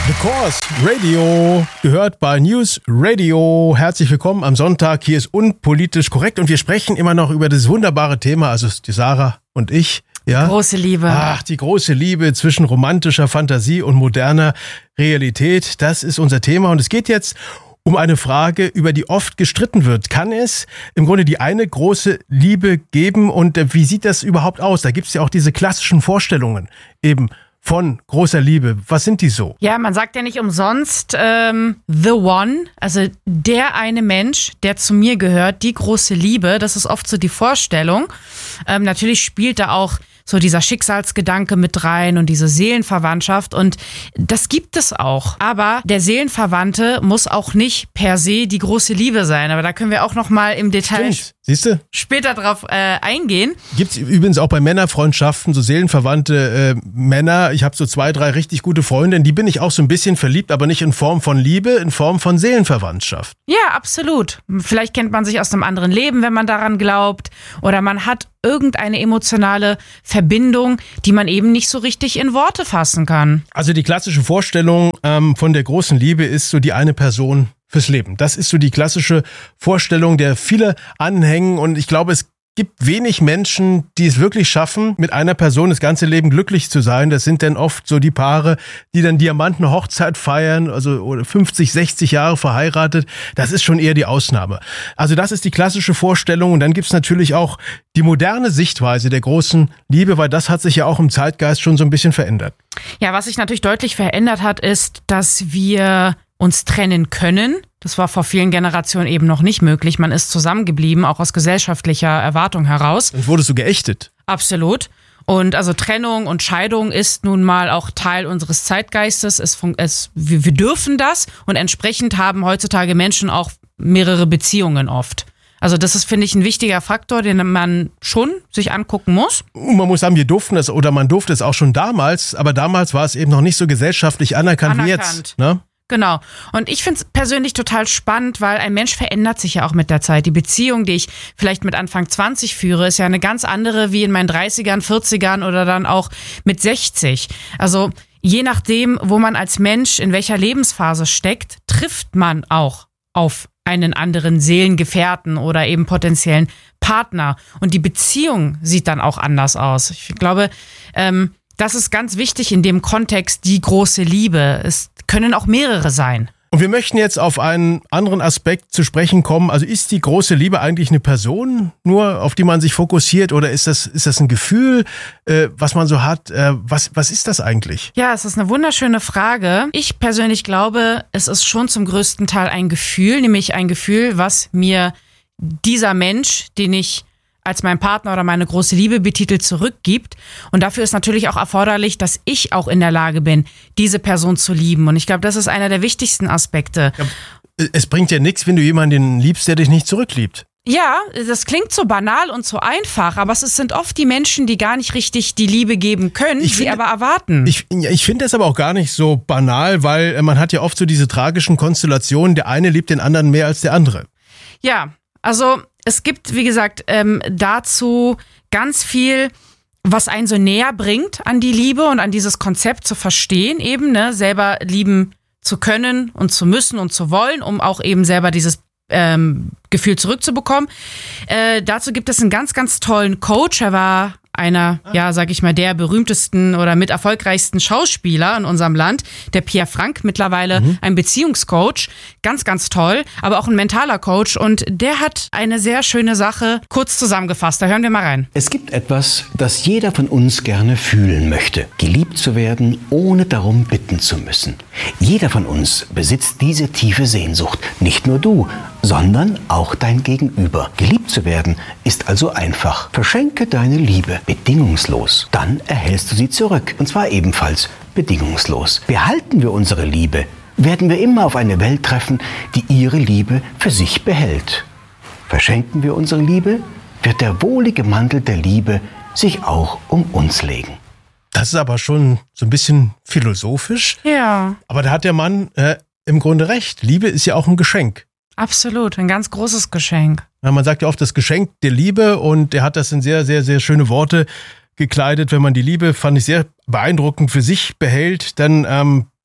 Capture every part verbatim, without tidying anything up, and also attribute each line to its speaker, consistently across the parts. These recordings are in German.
Speaker 1: The Course Radio, gehört bei News Radio. Herzlich willkommen am Sonntag. Hier ist Unpolitisch Korrekt und wir sprechen immer noch über das wunderbare Thema, also die Sarah und ich. Ja?
Speaker 2: Große Liebe.
Speaker 1: Ach, die große Liebe zwischen romantischer Fantasie und moderner Realität. Das ist unser Thema und es geht jetzt um eine Frage, über die oft gestritten wird. Kann es im Grunde die eine große Liebe geben und wie sieht das überhaupt aus? Da gibt es ja auch diese klassischen Vorstellungen eben von großer Liebe. Was sind die so?
Speaker 2: Ja, man sagt ja nicht umsonst ähm, the one, also der eine Mensch, der zu mir gehört, die große Liebe. Das ist oft so die Vorstellung. Ähm, natürlich spielt da auch so dieser Schicksalsgedanke mit rein und diese Seelenverwandtschaft und das gibt es auch. Aber der Seelenverwandte muss auch nicht per se die große Liebe sein. Aber da können wir auch noch mal im Detail
Speaker 1: Stimmt. Siehste?
Speaker 2: später drauf äh, eingehen.
Speaker 1: Gibt's übrigens auch bei Männerfreundschaften so seelenverwandte äh, Männer. Ich habe so zwei, drei richtig gute Freunde, in die bin ich auch so ein bisschen verliebt, aber nicht in Form von Liebe, in Form von Seelenverwandtschaft.
Speaker 2: Ja, absolut. Vielleicht kennt man sich aus einem anderen Leben, wenn man daran glaubt. Oder man hat irgendeine emotionale Verbindung, die man eben nicht so richtig in Worte fassen kann.
Speaker 1: Also die klassische Vorstellung ähm, von der großen Liebe ist so die eine Person fürs Leben. Das ist so die klassische Vorstellung, der viele anhängen und ich glaube, es gibt wenig Menschen, die es wirklich schaffen, mit einer Person das ganze Leben glücklich zu sein. Das sind dann oft so die Paare, die dann Diamanten-Hochzeit feiern, also oder fünfzig, sechzig Jahre verheiratet. Das ist schon eher die Ausnahme. Also das ist die klassische Vorstellung und dann gibt's natürlich auch die moderne Sichtweise der großen Liebe, weil das hat sich ja auch im Zeitgeist schon so ein bisschen verändert.
Speaker 2: Ja, was sich natürlich deutlich verändert hat, ist, dass wir uns trennen können. Das war vor vielen Generationen eben noch nicht möglich. Man ist zusammengeblieben, auch aus gesellschaftlicher Erwartung heraus.
Speaker 1: Und wurdest du geächtet?
Speaker 2: Absolut. Und also Trennung und Scheidung ist nun mal auch Teil unseres Zeitgeistes. Es, es, wir, wir dürfen das und entsprechend haben heutzutage Menschen auch mehrere Beziehungen oft. Also das ist, finde ich, ein wichtiger Faktor, den man schon sich angucken muss.
Speaker 1: Und man muss sagen, wir durften es oder man durfte es auch schon damals, aber damals war es eben noch nicht so gesellschaftlich anerkannt, anerkannt. wie jetzt. Ne?
Speaker 2: Genau. Und ich finde es persönlich total spannend, weil ein Mensch verändert sich ja auch mit der Zeit. Die Beziehung, die ich vielleicht mit Anfang zwanzig führe, ist ja eine ganz andere wie in meinen dreißigern, vierzigern oder dann auch mit sechzig. Also je nachdem, wo man als Mensch in welcher Lebensphase steckt, trifft man auch auf einen anderen Seelengefährten oder eben potenziellen Partner. Und die Beziehung sieht dann auch anders aus. Ich glaube, ähm, das ist ganz wichtig in dem Kontext, die große Liebe. Es können auch mehrere sein.
Speaker 1: Und wir möchten jetzt auf einen anderen Aspekt zu sprechen kommen. Also ist die große Liebe eigentlich eine Person, nur auf die man sich fokussiert, oder ist das ist das ein Gefühl, äh, was man so hat? Äh, was was ist das eigentlich?
Speaker 2: Ja, es ist eine wunderschöne Frage. Ich persönlich glaube, es ist schon zum größten Teil ein Gefühl, nämlich ein Gefühl, was mir dieser Mensch, den ich als mein Partner oder meine große Liebe betitelt, zurückgibt. Und dafür ist natürlich auch erforderlich, dass ich auch in der Lage bin, diese Person zu lieben. Und ich glaube, das ist einer der wichtigsten Aspekte.
Speaker 1: Ja, es bringt ja nichts, wenn du jemanden liebst, der dich nicht zurückliebt.
Speaker 2: Ja, das klingt so banal und so einfach, aber es sind oft die Menschen, die gar nicht richtig die Liebe geben können,
Speaker 1: ich
Speaker 2: die
Speaker 1: finde,
Speaker 2: aber erwarten.
Speaker 1: Ich, ich finde das aber auch gar nicht so banal, weil man hat ja oft so diese tragischen Konstellationen, der eine liebt den anderen mehr als der andere.
Speaker 2: Ja, also es gibt, wie gesagt, ähm, dazu ganz viel, was einen so näher bringt an die Liebe und an dieses Konzept zu verstehen, eben, ne, selber lieben zu können und zu müssen und zu wollen, um auch eben selber dieses ähm, Gefühl zurückzubekommen. Äh, dazu gibt es einen ganz, ganz tollen Coach. Er war einer, ja, sag ich mal, der berühmtesten oder mit erfolgreichsten Schauspieler in unserem Land, der Pierre Frank, mittlerweile mhm. ein Beziehungscoach, ganz, ganz toll, aber auch ein mentaler Coach und der hat eine sehr schöne Sache kurz zusammengefasst, da hören wir mal rein.
Speaker 3: Es gibt etwas, das jeder von uns gerne fühlen möchte, geliebt zu werden, ohne darum bitten zu müssen. Jeder von uns besitzt diese tiefe Sehnsucht, nicht nur du, sondern auch dein Gegenüber. Geliebt zu werden ist also einfach. Verschenke deine Liebe bedingungslos. Dann erhältst du sie zurück. Und zwar ebenfalls bedingungslos. Behalten wir unsere Liebe, werden wir immer auf eine Welt treffen, die ihre Liebe für sich behält. Verschenken wir unsere Liebe, wird der wohlige Mantel der Liebe sich auch um uns legen.
Speaker 1: Das ist aber schon so ein bisschen philosophisch.
Speaker 2: Ja.
Speaker 1: Aber da hat der Mann äh, im Grunde recht. Liebe ist ja auch ein Geschenk.
Speaker 2: Absolut, ein ganz großes Geschenk.
Speaker 1: Ja, man sagt ja oft das Geschenk der Liebe und er hat das in sehr, sehr, sehr schöne Worte gekleidet. Wenn man die Liebe, fand ich sehr beeindruckend, für sich behält, dann ähm,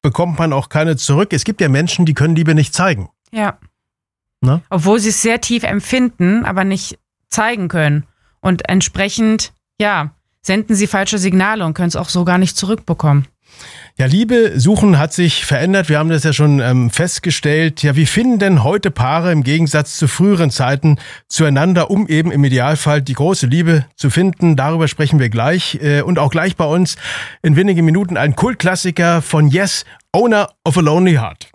Speaker 1: bekommt man auch keine zurück. Es gibt ja Menschen, die können Liebe nicht zeigen.
Speaker 2: Ja.
Speaker 1: Ne?
Speaker 2: Obwohl sie es sehr tief empfinden, aber nicht zeigen können. Und entsprechend, ja, senden sie falsche Signale und können es auch so gar nicht zurückbekommen.
Speaker 1: Ja, Liebe suchen hat sich verändert. Wir haben das ja schon ähm, festgestellt. Ja, wie finden denn heute Paare im Gegensatz zu früheren Zeiten zueinander, um eben im Idealfall die große Liebe zu finden? Darüber sprechen wir gleich. Äh, und auch gleich bei uns in wenigen Minuten ein Kultklassiker von Yes, Owner of a Lonely Heart.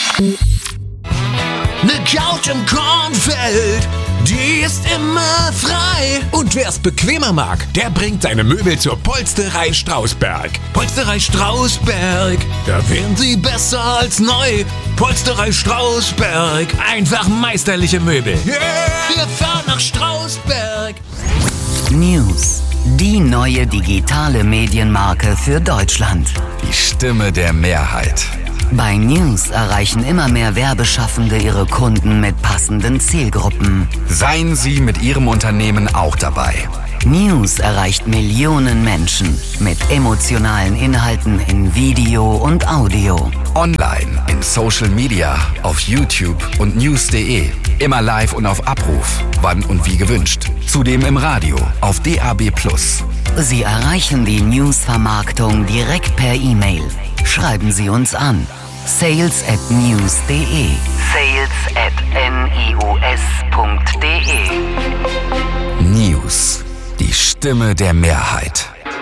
Speaker 4: Ne Couch im Kornfeld, die ist immer frei. Und wer's bequemer mag, der bringt seine Möbel zur Polsterei Strausberg. Polsterei Strausberg, da wären sie besser als neu. Polsterei Strausberg, einfach meisterliche Möbel. Yeah, wir fahren nach Strausberg.
Speaker 5: News, die neue digitale Medienmarke für Deutschland.
Speaker 6: Die Stimme der Mehrheit.
Speaker 5: Bei News erreichen immer mehr Werbeschaffende ihre Kunden mit passenden Zielgruppen.
Speaker 6: Seien Sie mit Ihrem Unternehmen auch dabei.
Speaker 5: News erreicht Millionen Menschen mit emotionalen Inhalten in Video und Audio.
Speaker 6: Online, in Social Media, auf YouTube und news punkt de. Immer live und auf Abruf, wann und wie gewünscht. Zudem im Radio, auf D A B plus.
Speaker 5: Sie erreichen die News-Vermarktung direkt per E-Mail. Schreiben Sie uns an. sales at news punkt de. sales at news punkt de.
Speaker 6: News, die Stimme der Mehrheit.